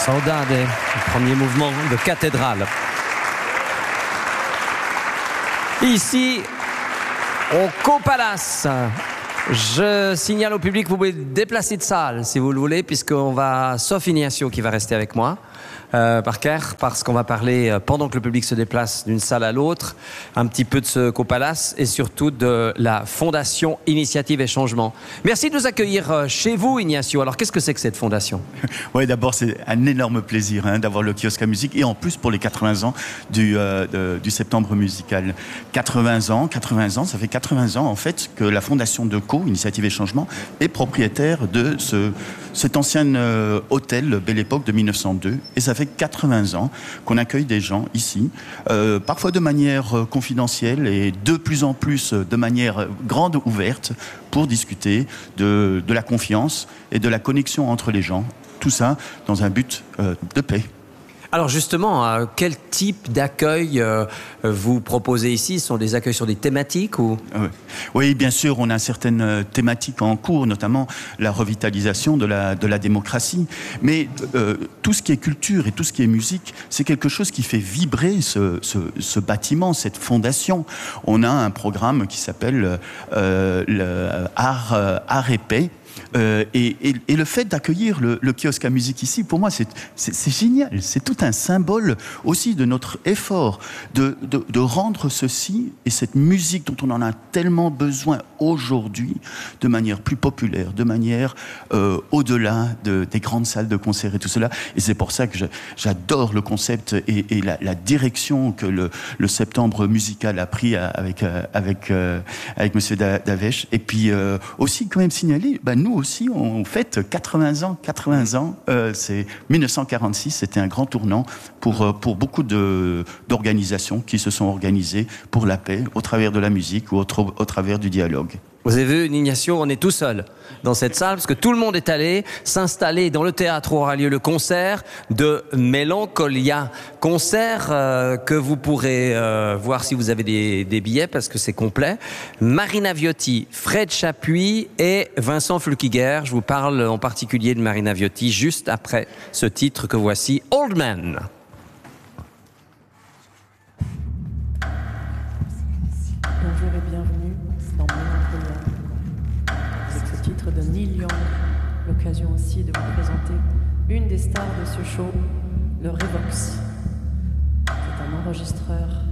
Saudade, le premier mouvement de cathédrale. Ici, au Copalace, je signale au public que vous pouvez déplacer de salle si vous le voulez, puisqu'on va, sauf Ignacio qui va rester avec moi, Parker, parce qu'on va parler, pendant que le public se déplace d'une salle à l'autre, un petit peu de ce Copalace et surtout de la Fondation Initiative et Changement. Merci de nous accueillir chez vous, Ignacio. Alors, qu'est-ce que c'est que cette fondation? Oui, d'abord, c'est un énorme plaisir d'avoir le kiosque à musique et en plus pour les 80 ans du septembre musical. 80 ans, ça fait 80 ans en fait que la Fondation de Initiative et Changement est propriétaire de cet ancien hôtel Belle Époque de 1902 et ça fait 80 ans qu'on accueille des gens ici, parfois de manière confidentielle et de plus en plus de manière grande ouverte pour discuter de la confiance et de la connexion entre les gens, tout ça dans un but de paix. Alors justement, quel type d'accueil vous proposez ici? Ce sont des accueils sur des thématiques ou... Oui, bien sûr, on a certaines thématiques en cours, notamment la revitalisation de la démocratie. Mais tout ce qui est culture et tout ce qui est musique, c'est quelque chose qui fait vibrer ce bâtiment, cette fondation. On a un programme qui s'appelle Art et Paix. Et le fait d'accueillir le kiosque à musique ici, pour moi, c'est génial. C'est tout un symbole aussi de notre effort de rendre ceci et cette musique dont on en a tellement besoin aujourd'hui de manière plus populaire, de manière au-delà des grandes salles de concert et tout cela. Et c'est pour ça que j'adore le concept et la direction que le septembre musical a pris avec Monsieur Davesh. Et puis aussi quand même signaler, nous aussi, on fête 80 ans. 80 ans, c'est 1946, c'était un grand tournant pour beaucoup d'organisations qui se sont organisées pour la paix au travers de la musique ou au travers du dialogue. Vous avez vu, Ignacio, on est tout seul dans cette salle parce que tout le monde est allé s'installer dans le théâtre où aura lieu le concert de Mélancolia. Concert que vous pourrez voir si vous avez des billets parce que c'est complet. Marina Viotti, Fred Chapuis et Vincent Fulquiger. Je vous parle en particulier de Marina Viotti juste après ce titre que voici, Old Man. Bonjour et bienvenue dans Mélancolia. Avec ce titre de Neil Young, l'occasion aussi de vous présenter une des stars de ce show, le Revox. C'est un enregistreur